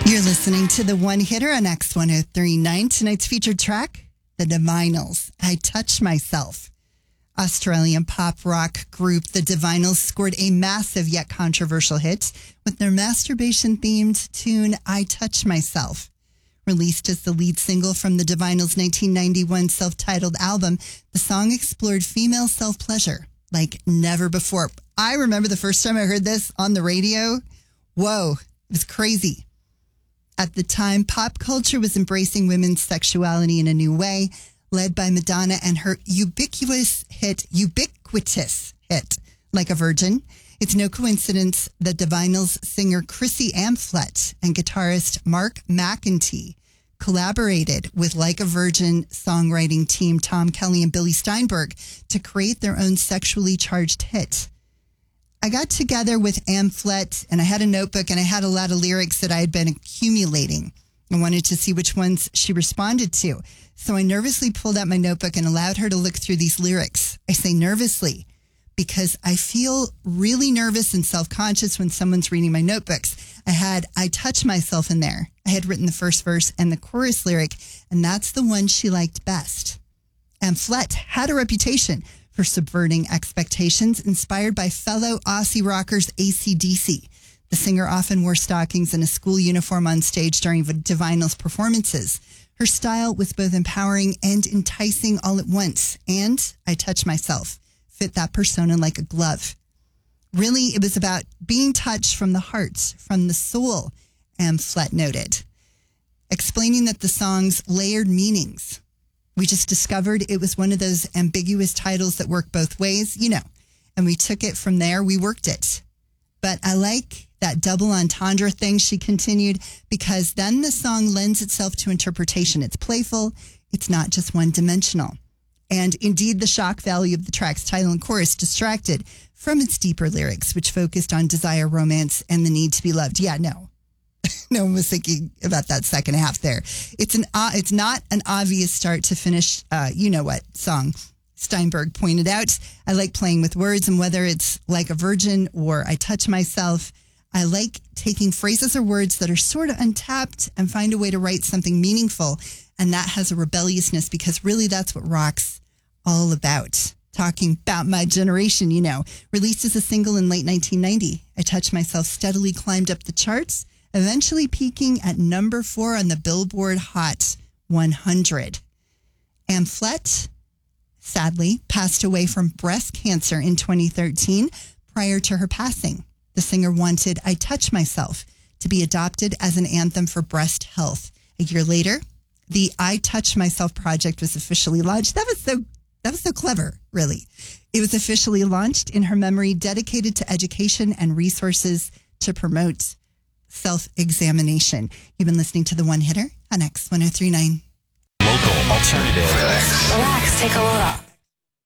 You're listening to the One Hitter on X1039. Tonight's featured track, The Divinyls, I Touch Myself. Australian pop rock group The Divinyls scored a massive yet controversial hit with their masturbation-themed tune, I Touch Myself. Released as the lead single from The Divinyls' 1991 self-titled album, the song explored female self-pleasure like never before. I remember the first time I heard this on the radio. Whoa, it was crazy. At the time, pop culture was embracing women's sexuality in a new way, led by Madonna and her ubiquitous hit, Like a Virgin. It's no coincidence that Divinyls singer Chrissy Amphlett and guitarist Mark McEntee collaborated with Like a Virgin songwriting team Tom Kelly and Billy Steinberg to create their own sexually charged hit. I got together with Amphlett and I had a notebook and I had a lot of lyrics that I had been accumulating. I wanted to see which ones she responded to. So I nervously pulled out my notebook and allowed her to look through these lyrics. I say nervously because I feel really nervous and self-conscious when someone's reading my notebooks. I had I Touch Myself in there. I had written the first verse and the chorus lyric, and that's the one she liked best. Amphlett had a reputation for subverting expectations, inspired by fellow Aussie rockers AC/DC. The singer often wore stockings and a school uniform on stage during Divinyls performances. Her style was both empowering and enticing all at once, and I Touch Myself fit that persona like a glove. Really, it was about being touched from the heart, from the soul, Amphlett noted, explaining that the song's layered meanings. We just discovered it was one of those ambiguous titles that work both ways, and we took it from there. We worked it. But I like that double entendre thing, she continued, because then the song lends itself to interpretation. It's playful. It's not just one-dimensional. And indeed, the shock value of the track's title and chorus distracted from its deeper lyrics, which focused on desire, romance, and the need to be loved. Yeah, no. No one was thinking about that second half there. It's not an obvious start to finish, song. Steinberg pointed out, I like playing with words, and whether it's Like a Virgin or I Touch Myself, I like taking phrases or words that are sort of untapped and find a way to write something meaningful. And that has a rebelliousness, because really that's what rock's all about. Talking about my generation, Released as a single in late 1990, I Touch Myself steadily climbed up the charts, eventually peaking at number 4 on the Billboard Hot 100. Amphlett, sadly, passed away from breast cancer in 2013. Prior to her passing, the singer wanted I Touch Myself to be adopted as an anthem for breast health. A year later, the I Touch Myself project was officially launched. That was so clever, really. It was officially launched in her memory, dedicated to education and resources to promote self-examination. You've been listening to The One Hitter on X1039. Local alternative. Relax, take a load off.